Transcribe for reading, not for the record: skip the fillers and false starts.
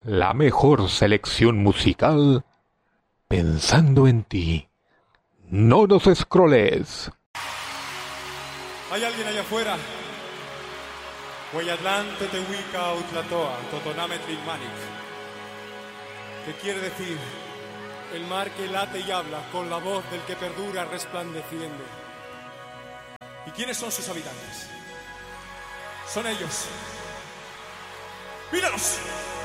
la mejor selección musical pensando en ti. No nos scrolles. ¿Hay alguien allá afuera? Hueyatlante Tehuica Utlatoa, Totonametl Manic. ¿Qué quiere decir? El mar que late y habla con la voz del que perdura resplandeciendo. ¿Y quiénes son sus habitantes? Son ellos. ¡Míralos!